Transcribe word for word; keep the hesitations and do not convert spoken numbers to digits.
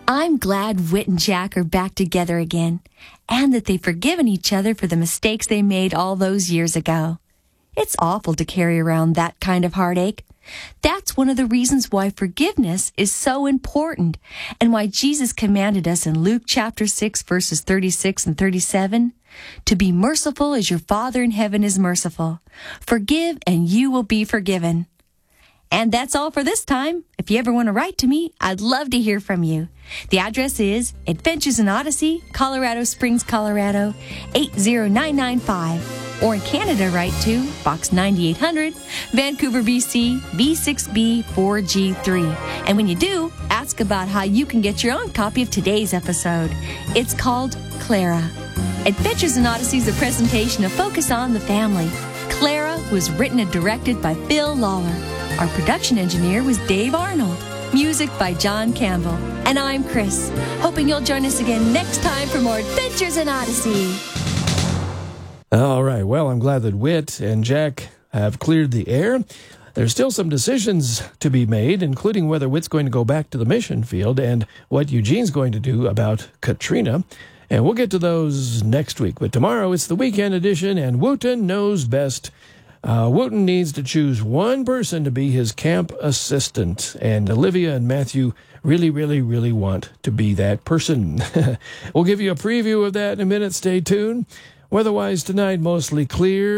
I'm glad Whit and Jack are back together again, and that they've forgiven each other for the mistakes they made all those years ago. It's awful to carry around that kind of heartache. That's one of the reasons why forgiveness is so important, and why Jesus commanded us in Luke chapter six, verses thirty-six and thirty-seven, to be merciful as your Father in heaven is merciful. Forgive, and you will be forgiven. And that's all for this time. If you ever want to write to me, I'd love to hear from you. The address is Adventures in Odyssey, Colorado Springs, Colorado, eight zero nine nine five. Or in Canada, write to Box ninety-eight hundred, Vancouver, B C, B six B four G three. And when you do, ask about how you can get your own copy of today's episode. It's called Clara. Adventures in Odyssey is a presentation of Focus on the Family. Clara was written and directed by Phil Lawler. Our production engineer was Dave Arnold. Music by John Campbell. And I'm Chris, hoping you'll join us again next time for more Adventures in Odyssey. All right. Well, I'm glad that Whit and Jack have cleared the air. There's still some decisions to be made, including whether Whit's going to go back to the mission field and what Eugene's going to do about Katrina. And we'll get to those next week. But tomorrow it's the weekend edition, and Wooten knows best. Uh, Wooten needs to choose one person to be his camp assistant, and Olivia and Matthew really, really, really want to be that person. We'll give you a preview of that in a minute. Stay tuned. Weather-wise tonight, mostly clear.